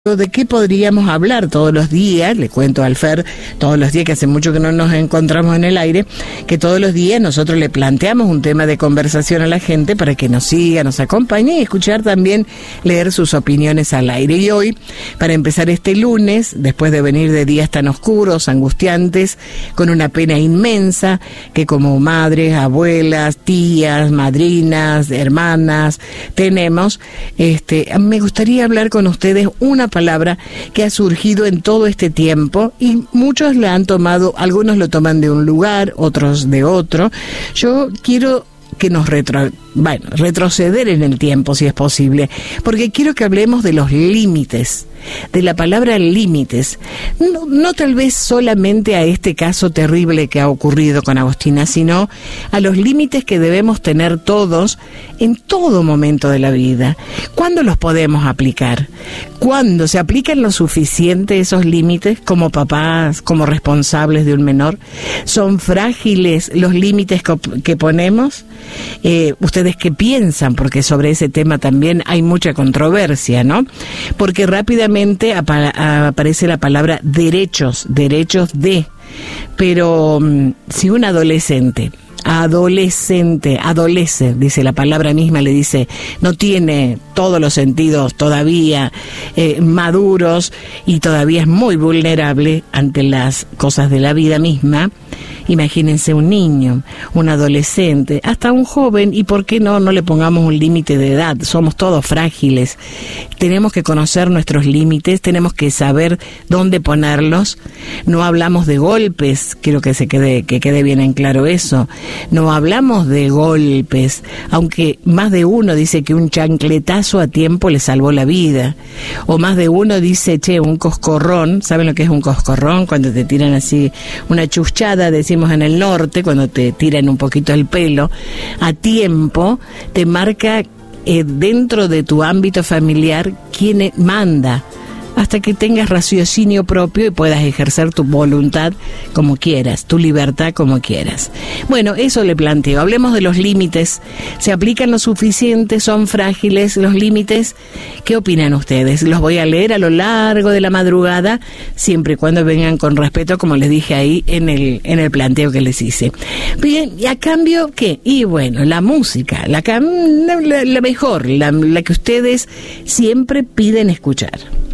¿De qué podríamos hablar todos los días? Le cuento al Fer, todos los días, que hace mucho que no nos encontramos en el aire, que todos los días nosotros le planteamos un tema de conversación a la gente para que nos siga, nos acompañe y escuchar también, leer sus opiniones al aire. Y hoy, para empezar este lunes, después de venir de días tan oscuros, angustiantes, con una pena inmensa, que como madres, abuelas, tías, madrinas, hermanas, tenemos, me gustaría hablar con ustedes una palabra que ha surgido en todo este tiempo y muchos la han tomado, algunos lo toman de un lugar, otros de otro. Yo quiero que nos retroceder en el tiempo, si es posible, porque quiero que hablemos de los límites, de la palabra límites, no tal vez solamente a este caso terrible que ha ocurrido con Agostina, sino a los límites que debemos tener todos en todo momento de la vida. ¿Cuándo los podemos aplicar? ¿Cuándo se aplican lo suficiente esos límites como papás, como responsables de un menor? ¿Son frágiles los límites que ponemos? ¿Ustedes qué piensan? Porque sobre ese tema también hay mucha controversia, ¿no? Porque rápidamente aparece la palabra derechos de. Pero si un adolescente, adolece, dice la palabra misma, le dice, no tiene todos los sentidos todavía maduros y todavía es muy vulnerable ante las cosas de la vida misma. Imagínense un niño, un adolescente, hasta un joven, y por qué no le pongamos un límite de edad. Somos todos frágiles, tenemos que conocer nuestros límites, tenemos que saber dónde ponerlos. No hablamos de golpes, quiero que quede bien en claro eso. No hablamos de golpes, aunque más de uno dice que un chancletazo a tiempo le salvó la vida, o más de uno dice, un coscorrón. ¿Saben lo que es un coscorrón? Cuando te tiran así una chuchada, decimos en el norte, cuando te tiran un poquito el pelo a tiempo, te marca dentro de tu ámbito familiar quién manda, hasta que tengas raciocinio propio y puedas ejercer tu voluntad como quieras, tu libertad como quieras. Bueno, eso le planteo. Hablemos de los límites. ¿Se aplican lo suficiente? ¿Son frágiles los límites? ¿Qué opinan ustedes? Los voy a leer a lo largo de la madrugada, siempre y cuando vengan con respeto, como les dije ahí en el planteo que les hice. Bien, ¿y a cambio qué? Y bueno, la música, la mejor, la que ustedes siempre piden escuchar.